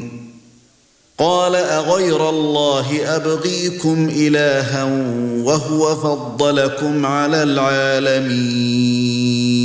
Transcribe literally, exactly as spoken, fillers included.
قال أغير الله أبغيكم إلها وهو فضلكم على العالمين